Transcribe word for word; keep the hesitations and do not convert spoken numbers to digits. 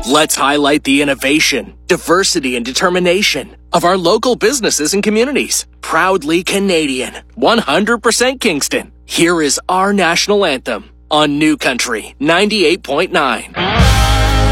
Let's highlight the innovation, diversity, and determination of our local businesses and communities. Proudly Canadian, one hundred percent Kingston. Here is our national anthem on New Country ninety-eight point nine.